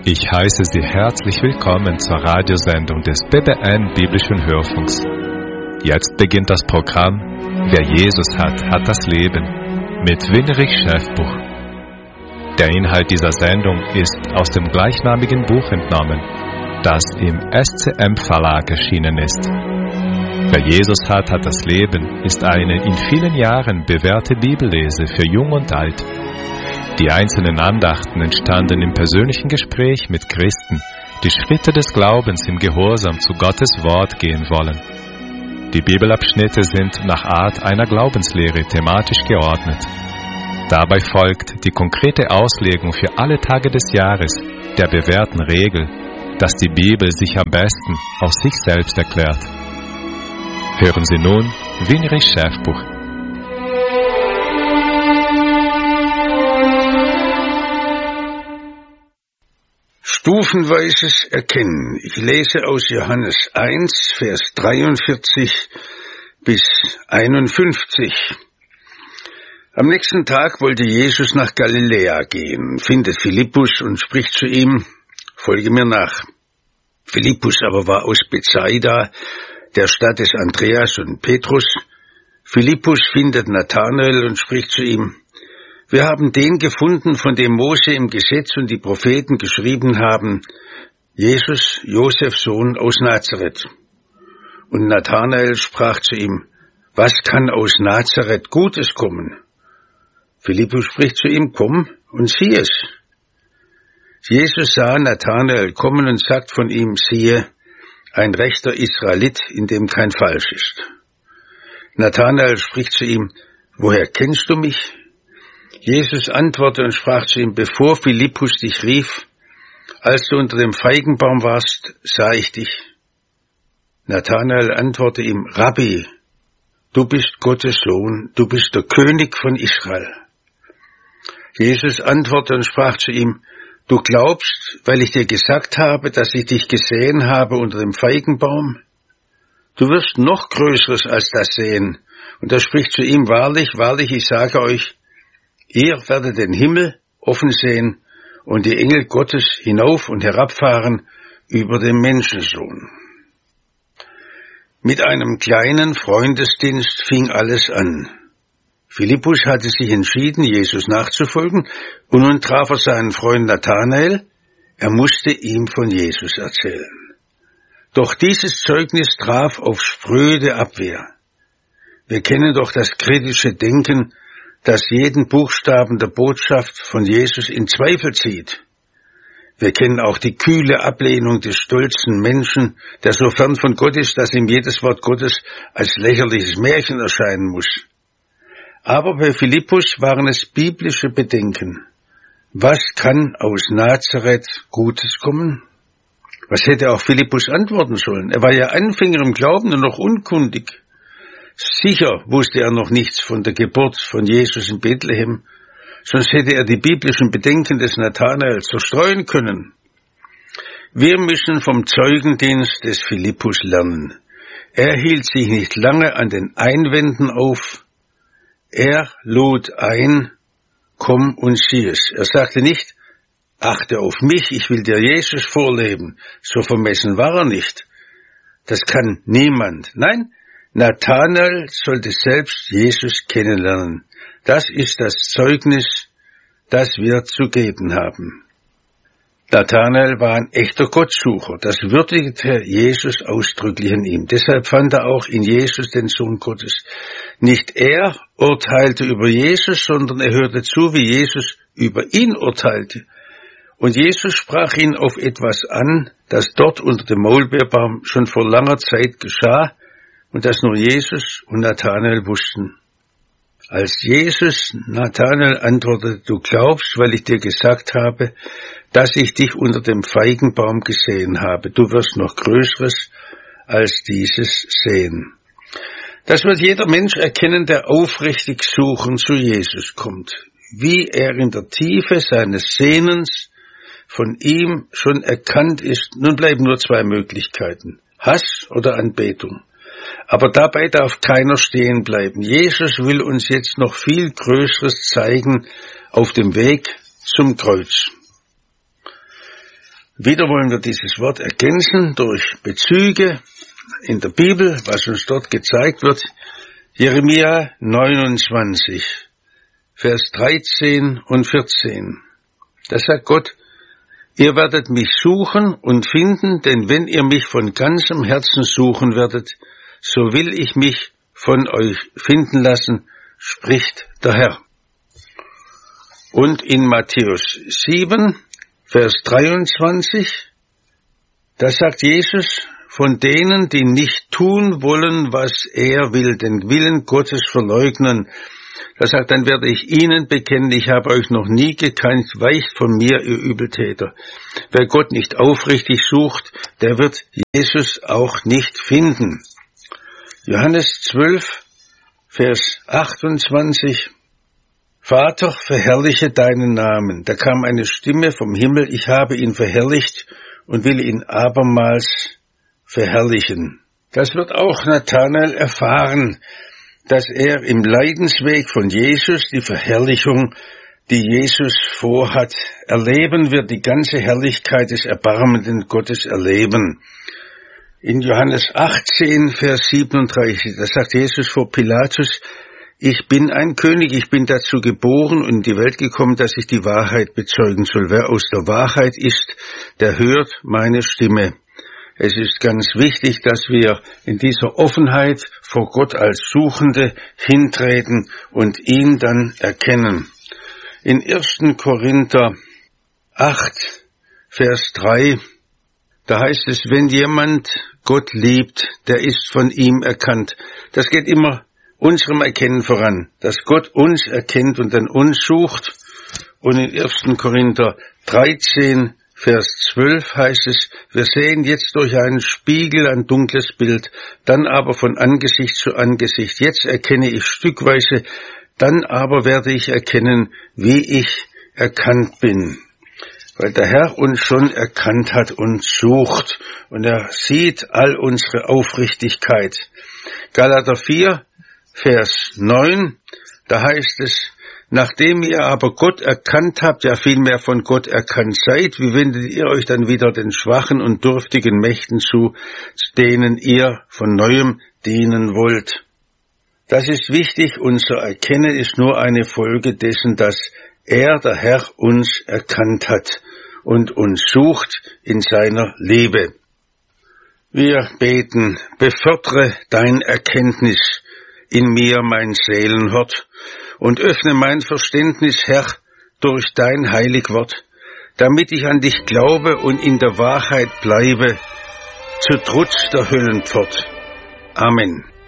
Ich heiße Sie herzlich willkommen zur Radiosendung des BBN Biblischen Hörfunks. Jetzt beginnt das Programm Wer Jesus hat, hat das Leben mit Winrich Schäfbuch. Der Inhalt dieser Sendung ist aus dem gleichnamigen Buch entnommen, das im SCM Verlag erschienen ist. Wer Jesus hat, hat das Leben ist eine in vielen Jahren bewährte Bibellese für Jung und Alt. Die einzelnen Andachten entstanden im persönlichen Gespräch mit Christen, die Schritte des Glaubens im Gehorsam zu Gottes Wort gehen wollen. Die Bibelabschnitte sind nach Art einer Glaubenslehre thematisch geordnet. Dabei folgt die konkrete Auslegung für alle Tage des Jahres der bewährten Regel, dass die Bibel sich am besten aus sich selbst erklärt. Hören Sie nun Winrich Schäfbuch. Stufenweises Erkennen. Ich lese aus Johannes 1, Vers 43 bis 51. Am nächsten Tag wollte Jesus nach Galiläa gehen, findet Philippus und spricht zu ihm, folge mir nach. Philippus aber war aus Bethsaida, der Stadt des Andreas und Petrus. Philippus findet Nathanael und spricht zu ihm, wir haben den gefunden, von dem Mose im Gesetz und die Propheten geschrieben haben, Jesus, Josefs Sohn aus Nazareth. Und Nathanael sprach zu ihm, was kann aus Nazareth Gutes kommen? Philippus spricht zu ihm, komm und sieh es. Jesus sah Nathanael kommen und sagt von ihm, siehe, ein rechter Israelit, in dem kein Falsch ist. Nathanael spricht zu ihm, woher kennst du mich? Jesus antwortete und sprach zu ihm, bevor Philippus dich rief, als du unter dem Feigenbaum warst, sah ich dich. Nathanael antwortete ihm, Rabbi, du bist Gottes Sohn, du bist der König von Israel. Jesus antwortete und sprach zu ihm, du glaubst, weil ich dir gesagt habe, dass ich dich gesehen habe unter dem Feigenbaum? Du wirst noch Größeres als das sehen. Und er spricht zu ihm, wahrlich, wahrlich, ich sage euch, ihr werdet den Himmel offen sehen und die Engel Gottes hinauf und herabfahren über den Menschensohn. Mit einem kleinen Freundesdienst fing alles an. Philippus hatte sich entschieden, Jesus nachzufolgen, und nun traf er seinen Freund Nathanael. Er musste ihm von Jesus erzählen. Doch dieses Zeugnis traf auf spröde Abwehr. Wir kennen doch das kritische Denken, das jeden Buchstaben der Botschaft von Jesus in Zweifel zieht. Wir kennen auch die kühle Ablehnung des stolzen Menschen, der so fern von Gott ist, dass ihm jedes Wort Gottes als lächerliches Märchen erscheinen muss. Aber bei Philippus waren es biblische Bedenken. Was kann aus Nazareth Gutes kommen? Was hätte auch Philippus antworten sollen? Er war ja Anfänger im Glauben und noch unkundig. Sicher wusste er noch nichts von der Geburt von Jesus in Bethlehem, sonst hätte er die biblischen Bedenken des Nathanael zerstreuen können. Wir müssen vom Zeugendienst des Philippus lernen. Er hielt sich nicht lange an den Einwänden auf. Er lud ein, komm und sieh es. Er sagte nicht, achte auf mich, ich will dir Jesus vorleben. So vermessen war er nicht. Das kann niemand. Nein, Nathanael sollte selbst Jesus kennenlernen. Das ist das Zeugnis, das wir zu geben haben. Nathanael war ein echter Gottsucher. Das würdigte Jesus ausdrücklich in ihm. Deshalb fand er auch in Jesus den Sohn Gottes. Nicht er urteilte über Jesus, sondern er hörte zu, wie Jesus über ihn urteilte. Und Jesus sprach ihn auf etwas an, das dort unter dem Maulbeerbaum schon vor langer Zeit geschah und das nur Jesus und Nathanael wussten. Als Jesus Nathanael antwortete, du glaubst, weil ich dir gesagt habe, dass ich dich unter dem Feigenbaum gesehen habe. Du wirst noch Größeres als dieses sehen. Das wird jeder Mensch erkennen, der aufrichtig suchend zu Jesus kommt. Wie er in der Tiefe seines Sehnens von ihm schon erkannt ist. Nun bleiben nur zwei Möglichkeiten, Hass oder Anbetung. Aber dabei darf keiner stehen bleiben. Jesus will uns jetzt noch viel Größeres zeigen auf dem Weg zum Kreuz. Wieder wollen wir dieses Wort ergänzen durch Bezüge in der Bibel, was uns dort gezeigt wird. Jeremia 29, Vers 13 und 14. Da sagt Gott: Ihr werdet mich suchen und finden, denn wenn ihr mich von ganzem Herzen suchen werdet, so will ich mich von euch finden lassen, spricht der Herr. Und in Matthäus 7, Vers 23, da sagt Jesus: Von denen, die nicht tun wollen, was er will, den Willen Gottes verleugnen, da sagt, dann werde ich ihnen bekennen, ich habe euch noch nie gekannt, weicht von mir, ihr Übeltäter. Wer Gott nicht aufrichtig sucht, der wird Jesus auch nicht finden. Johannes 12, Vers 28, Vater, verherrliche deinen Namen. Da kam eine Stimme vom Himmel: Ich habe ihn verherrlicht und will ihn abermals verherrlichen. Das wird auch Nathanael erfahren, dass er im Leidensweg von Jesus die Verherrlichung, die Jesus vorhat, erleben wird, die ganze Herrlichkeit des erbarmenden Gottes erleben. In Johannes 18, Vers 37, da sagt Jesus vor Pilatus: Ich bin ein König, ich bin dazu geboren und in die Welt gekommen, dass ich die Wahrheit bezeugen soll. Wer aus der Wahrheit ist, der hört meine Stimme. Es ist ganz wichtig, dass wir in dieser Offenheit vor Gott als Suchende hintreten und ihn dann erkennen. In 1. Korinther 8, Vers 3, da heißt es: Wenn jemand Gott liebt, der ist von ihm erkannt. Das geht immer unserem Erkennen voran, dass Gott uns erkennt und dann uns sucht. Und in 1. Korinther 13, Vers 12 heißt es: Wir sehen jetzt durch einen Spiegel ein dunkles Bild, dann aber von Angesicht zu Angesicht. Jetzt erkenne ich stückweise, dann aber werde ich erkennen, wie ich erkannt bin. Weil der Herr uns schon erkannt hat und sucht und er sieht all unsere Aufrichtigkeit. Galater 4, Vers 9, da heißt es: Nachdem ihr aber Gott erkannt habt, ja vielmehr von Gott erkannt seid, wie wendet ihr euch dann wieder den schwachen und dürftigen Mächten zu, denen ihr von Neuem dienen wollt? Das ist wichtig, unser Erkennen ist nur eine Folge dessen, dass er, der Herr, uns erkannt hat und uns sucht in seiner Liebe. Wir beten: Befördere dein Erkenntnis in mir, mein Seelenhort, und öffne mein Verständnis, Herr, durch dein Heiligwort, damit ich an dich glaube und in der Wahrheit bleibe, zu Trutz der Höllenpfort. Amen.